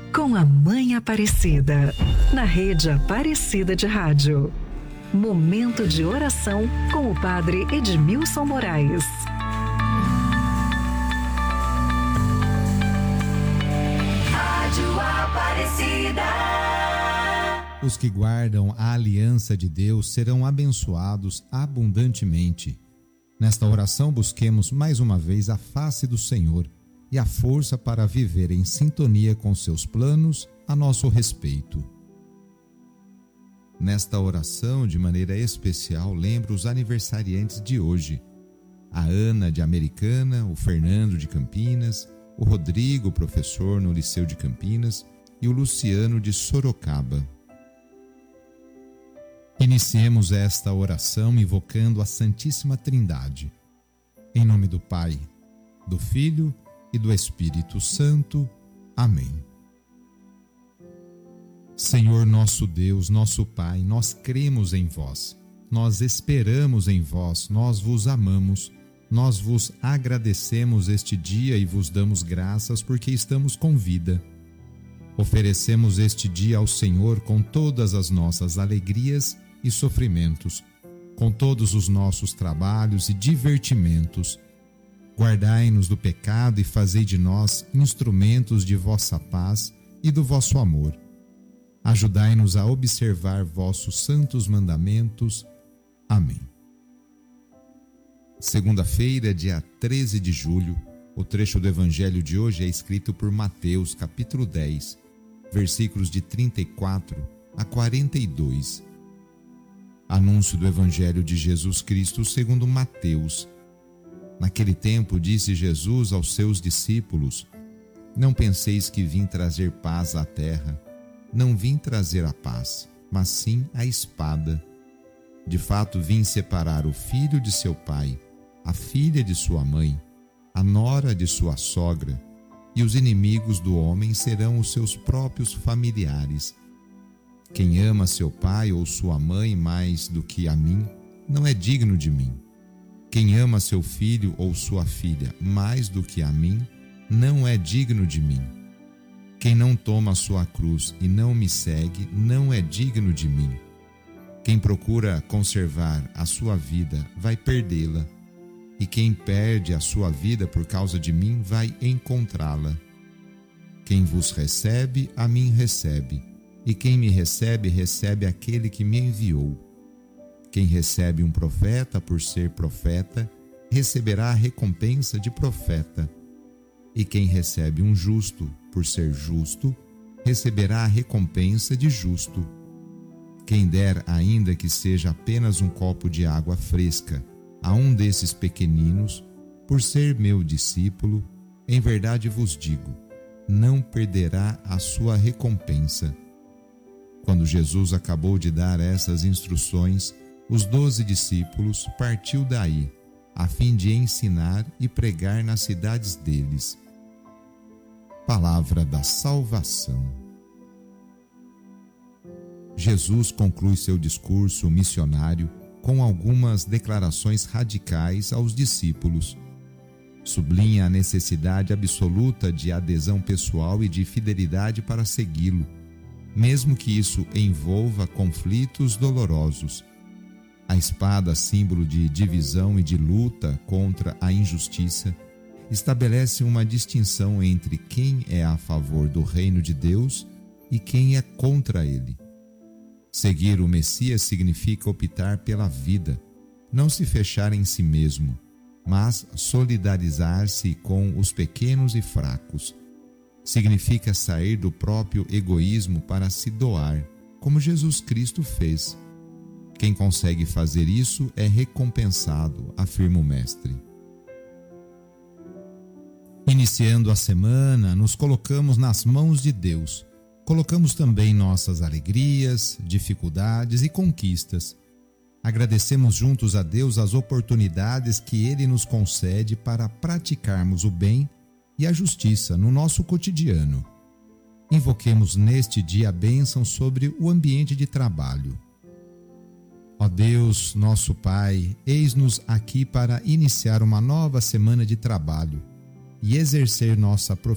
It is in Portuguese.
com a Mãe Aparecida, na Rede Aparecida de Rádio. Momento de oração com o Padre Edmilson Moraes. Rádio Aparecida. Os que guardam a aliança de Deus serão abençoados abundantemente. Nesta oração, busquemos mais uma vez a face do Senhor e a força para viver em sintonia com seus planos a nosso respeito. Nesta oração, de maneira especial, lembro os aniversariantes de hoje: a Ana de Americana, o Fernando de Campinas, o Rodrigo, professor no Liceu de Campinas, e o Luciano de Sorocaba. Iniciemos esta oração invocando a Santíssima Trindade. Em nome do Pai, do Filho e do Espírito Santo. Amém. Senhor nosso Deus, nosso Pai, nós cremos em vós, nós esperamos em vós, nós vos amamos, nós vos agradecemos este dia e vos damos graças porque estamos com vida. Oferecemos este dia ao Senhor com todas as nossas alegrias e sofrimentos, com todos os nossos trabalhos e divertimentos. Guardai-nos do pecado e fazei de nós instrumentos de vossa paz e do vosso amor. Ajudai-nos a observar vossos santos mandamentos. Amém. Segunda-feira, dia 13 de julho, o trecho do Evangelho de hoje é escrito por Mateus, capítulo 10, versículos de 34 a 42. Anúncio do Evangelho de Jesus Cristo segundo Mateus. Naquele tempo disse Jesus aos seus discípulos: Não penseis que vim trazer paz à terra. Não vim trazer a paz, mas sim a espada. De fato, vim separar o filho de seu pai, a filha de sua mãe, a nora de sua sogra, e os inimigos do homem serão os seus próprios familiares. Quem ama seu pai ou sua mãe mais do que a mim, não é digno de mim. Quem ama seu filho ou sua filha mais do que a mim, não é digno de mim. Quem não toma a sua cruz e não me segue, não é digno de mim. Quem procura conservar a sua vida, vai perdê-la. E quem perde a sua vida por causa de mim, vai encontrá-la. Quem vos recebe, a mim recebe. E quem me recebe, recebe aquele que me enviou. Quem recebe um profeta por ser profeta, receberá a recompensa de profeta. E quem recebe um justo por ser justo, receberá a recompensa de justo. Quem der, ainda que seja apenas um copo de água fresca, a um desses pequeninos, por ser meu discípulo, em verdade vos digo, não perderá a sua recompensa. Quando Jesus acabou de dar essas instruções, os 12 discípulos partiu daí, a fim de ensinar e pregar nas cidades deles. Palavra da salvação. Jesus conclui seu discurso missionário com algumas declarações radicais aos discípulos. Sublinha a necessidade absoluta de adesão pessoal e de fidelidade para segui-lo, mesmo que isso envolva conflitos dolorosos. A espada, símbolo de divisão e de luta contra a injustiça, estabelece uma distinção entre quem é a favor do reino de Deus e quem é contra ele. Seguir o Messias significa optar pela vida, não se fechar em si mesmo, mas solidarizar-se com os pequenos e fracos. Significa sair do próprio egoísmo para se doar, como Jesus Cristo fez. Quem consegue fazer isso é recompensado, afirma o Mestre. Iniciando a semana, nos colocamos nas mãos de Deus. Colocamos também nossas alegrias, dificuldades e conquistas. Agradecemos juntos a Deus as oportunidades que Ele nos concede para praticarmos o bem e a justiça no nosso cotidiano. Invoquemos neste dia a bênção sobre o ambiente de trabalho. Ó Deus, nosso Pai, eis-nos aqui para iniciar uma nova semana de trabalho e exercer nossa profissão